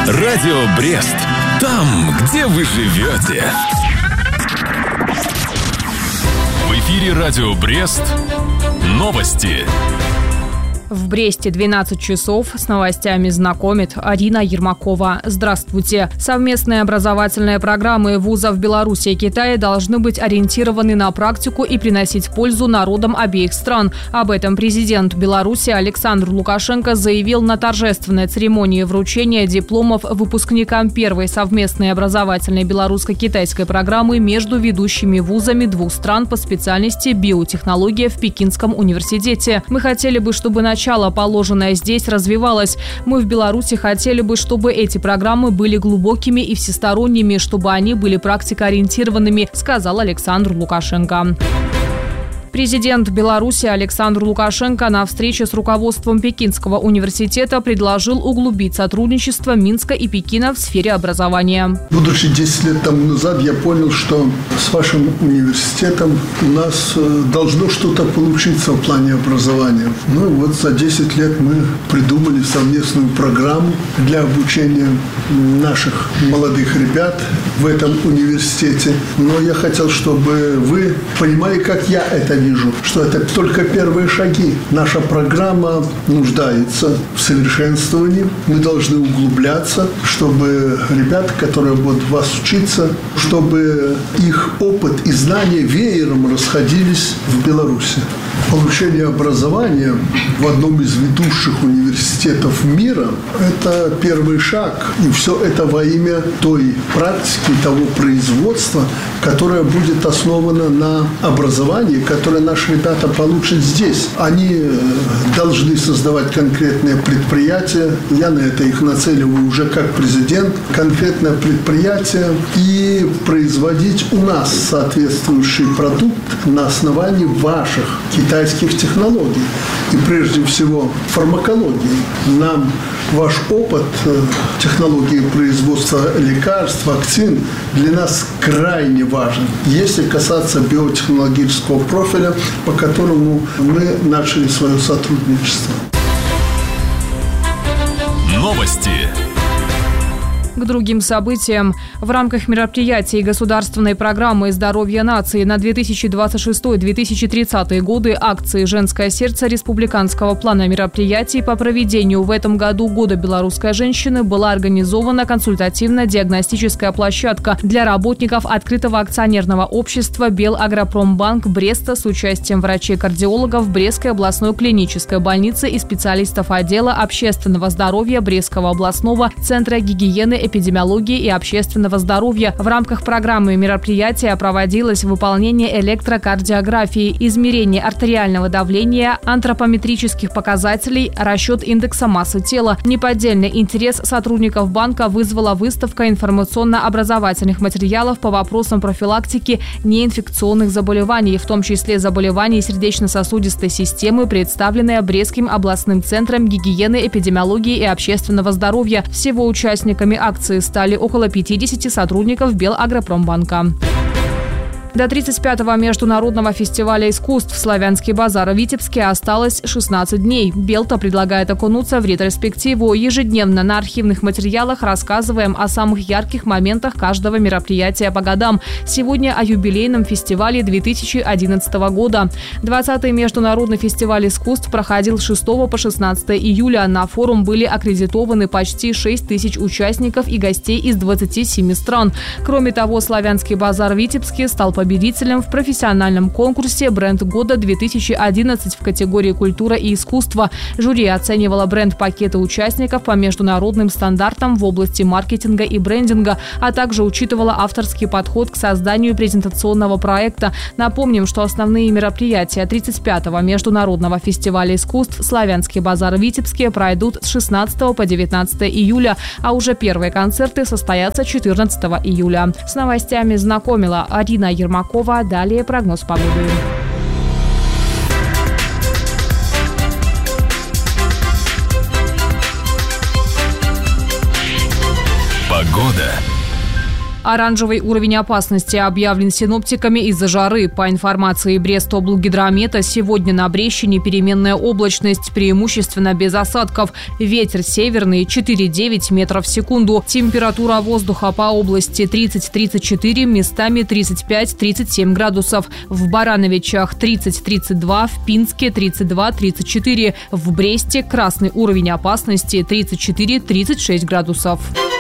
Радио Брест. Там, где вы живете. В эфире Радио Брест. Новости. В Бресте 12 часов. С новостями знакомит Арина Ермакова. Здравствуйте. Совместные образовательные программы вузов Беларуси и Китая должны быть ориентированы на практику и приносить пользу народам обеих стран. Об этом президент Беларуси Александр Лукашенко заявил на торжественной церемонии вручения дипломов выпускникам первой совместной образовательной белорусско-китайской программы между ведущими вузами двух стран по специальности биотехнология в Пекинском университете. Мы хотели бы, чтобы начало, положенное здесь, развивалось. Мы в Беларуси хотели бы, чтобы эти программы были глубокими и всесторонними, чтобы они были практикоориентированными, сказал Александр Лукашенко. Президент Беларуси Александр Лукашенко на встрече с руководством Пекинского университета предложил углубить сотрудничество Минска и Пекина в сфере образования. Будучи 10 лет тому назад, я понял, что с вашим университетом у нас должно что-то получиться в плане образования. Ну и вот за 10 лет мы придумали совместную программу для обучения наших молодых ребят в этом университете. Но я хотел, чтобы вы понимали, как я это вижу, что это только первые шаги. Наша программа нуждается в совершенствовании. Мы должны углубляться, чтобы ребята, которые будут вас учиться, чтобы их опыт и знания веером расходились в Беларуси. Получение образования в одном из ведущих университетов мира – это первый шаг. И все это во имя той практики, того производства, которое будет основано на образовании, которое наши ребята получат здесь. Они должны создавать конкретные предприятия. Я на это их нацеливаю уже как президент. Конкретное предприятие и производить у нас соответствующий продукт на основании ваших китайских технологий. И прежде всего фармакологии. Нам ваш опыт технологии производства лекарств, вакцин для нас крайне важен. Если касаться биотехнологического профиля, по которому мы начали свое сотрудничество. Новости. К другим событиям. В рамках мероприятий государственной программы «Здоровье нации» на 2026-2030 годы акции «Женское сердце» республиканского плана мероприятий по проведению в этом году Года белорусской женщины была организована консультативно-диагностическая площадка для работников открытого акционерного общества «Белагропромбанк» Бреста с участием врачей-кардиологов Брестской областной клинической больницы и специалистов отдела общественного здоровья Брестского областного центра гигиены, эпидемиологии и общественного здоровья. В рамках программы мероприятия проводилось выполнение электрокардиографии, измерение артериального давления, антропометрических показателей, расчет индекса массы тела. Неподдельный интерес сотрудников банка вызвала выставка информационно-образовательных материалов по вопросам профилактики неинфекционных заболеваний, в том числе заболеваний сердечно-сосудистой системы, представленная Брестским областным центром гигиены, эпидемиологии и общественного здоровья. Всего участниками акции стали около 50 сотрудников Белагропромбанка. До 35-го международного фестиваля искусств «Славянский базар» в Витебске осталось 16 дней. Белта предлагает окунуться в ретроспективу. Ежедневно на архивных материалах рассказываем о самых ярких моментах каждого мероприятия по годам. Сегодня о юбилейном фестивале 2011 года. 20-й международный фестиваль искусств проходил с 6 по 16 июля. На форум были аккредитованы почти 6 тысяч участников и гостей из 27 стран. Кроме того, «Славянский базар» в Витебске стал победителем в профессиональном конкурсе «Бренд года-2011» в категории «Культура и искусство». Жюри оценивало бренд-пакеты участников по международным стандартам в области маркетинга и брендинга, а также учитывало авторский подход к созданию презентационного проекта. Напомним, что основные мероприятия 35-го международного фестиваля искусств «Славянский базар» в Витебске пройдут с 16 по 19 июля, а уже первые концерты состоятся 14 июля. С новостями знакомила Арина Ермакова. Далее прогноз погоды. Погода. Оранжевый уровень опасности объявлен синоптиками из-за жары. По информации Брестоблгидромета, сегодня на Брещине переменная облачность, преимущественно без осадков. Ветер северный 4,9 метров в секунду. Температура воздуха по области 30-34, местами 35-37 градусов. В Барановичах 30-32, в Пинске 32-34. В Бресте красный уровень опасности 34-36 градусов.